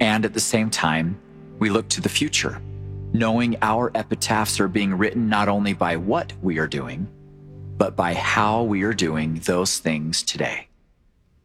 And at the same time, we look to the future, knowing our epitaphs are being written not only by what we are doing, but by how we are doing those things today.